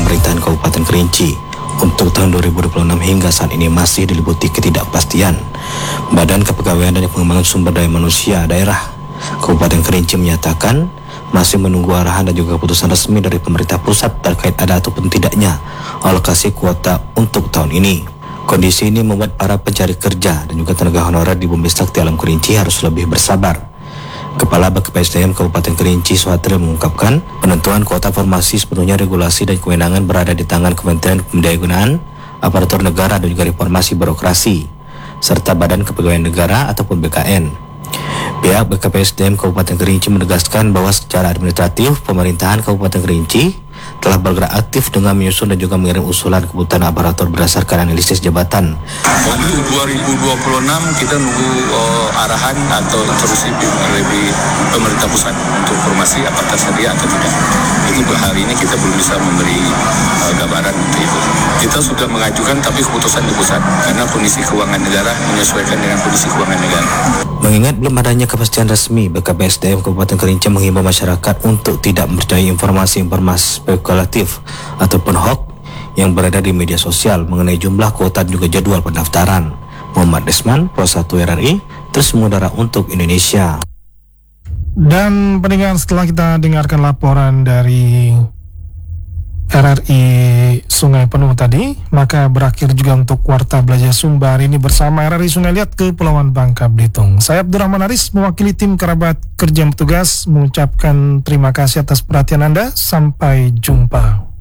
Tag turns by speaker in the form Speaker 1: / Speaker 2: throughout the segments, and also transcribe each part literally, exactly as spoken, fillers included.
Speaker 1: pemerintahan Kabupaten Kerinci untuk tahun dua ribu dua puluh enam hingga saat ini masih diliputi ketidakpastian. Badan Kepegawaian dan Pengembangan Sumber Daya Manusia Daerah Kabupaten Kerinci menyatakan masih menunggu arahan dan juga keputusan resmi dari pemerintah pusat terkait ada ataupun tidaknya alokasi kuota untuk tahun ini. Kondisi ini membuat para pencari kerja dan juga tenaga honorer di Bumi Sakti Alam Kerinci harus lebih bersabar. Kepala B K P S D M Kabupaten Kerinci Suhatri mengungkapkan penentuan kuota formasi sepenuhnya regulasi dan kewenangan berada di tangan Kementerian Pemberdayaan Aparatur Negara dan juga Reformasi Birokrasi serta Badan Kepegawaian Negara ataupun B K N. Pihak B K P S D M Kabupaten Kerinci menegaskan bahwa secara administratif pemerintahan Kabupaten Kerinci telah bergerak aktif dengan menyusun dan juga mengirim usulan kebutuhan aparatur berdasarkan analisis jabatan.
Speaker 2: Untuk dua ribu dua puluh enam kita nunggu uh, arahan atau instruksi dari pemerintah pusat untuk formasi apakah sedia atau tidak. Itu hari ini kita belum bisa memberi uh, gambaran untuk itu. Kita sudah mengajukan tapi keputusan di pusat karena kondisi keuangan negara menyesuaikan dengan kondisi keuangan negara.
Speaker 1: Mengingat belum adanya kepastian resmi, B K P S D M Kabupaten Kerinci menghimbau masyarakat untuk tidak mempercayai informasi-informasi spekulatif ataupun hoax yang beredar di media sosial mengenai jumlah kuota dan juga jadwal pendaftaran. Muhammad Desman, Pro satu R R I, terus mengudara untuk Indonesia.
Speaker 3: Dan pendengar, setelah kita dengarkan laporan dari R R I Sungai Penuh tadi, maka berakhir juga untuk Warta Belajar Sumba hari ini bersama R R I Sungai Liat Kepulauan Bangka Belitung. Saya Abdurrahman Aris mewakili tim kerabat kerja petugas mengucapkan terima kasih atas perhatian Anda. Sampai jumpa.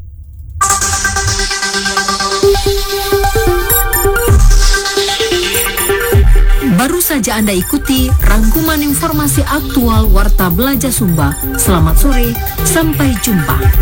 Speaker 4: Baru saja Anda ikuti rangkuman informasi aktual Warta Belajar Sumba. Selamat sore, sampai jumpa.